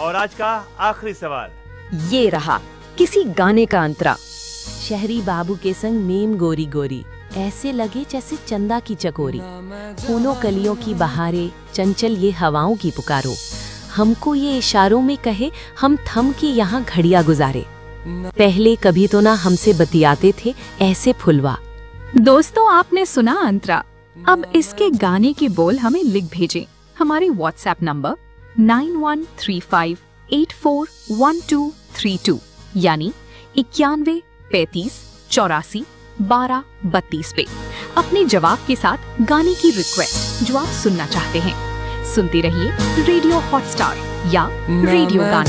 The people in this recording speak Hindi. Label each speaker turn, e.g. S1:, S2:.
S1: और आज का आखिरी सवाल
S2: ये रहा किसी गाने का अंतरा। शहरी बाबू के संग मीम गोरी गोरी, ऐसे लगे जैसे चंदा की चकोरी। फूलों कलियों की बहारे, चंचल ये हवाओं की पुकारो। हमको ये इशारों में कहे, हम थम के यहाँ घड़िया गुजारे। पहले कभी तो ना हमसे बतियाते थे ऐसे फुलवा।
S3: दोस्तों, आपने सुना अंतरा। अब इसके गाने के बोल हमें लिख भेजें हमारे व्हाट्सएप नंबर 9135841232 यानी 91 35 84 12 32 पे अपने जवाब के साथ गाने की रिक्वेस्ट जो आप सुनना चाहते हैं। सुनते रहिए रेडियो हॉटस्टार या रेडियो गाना।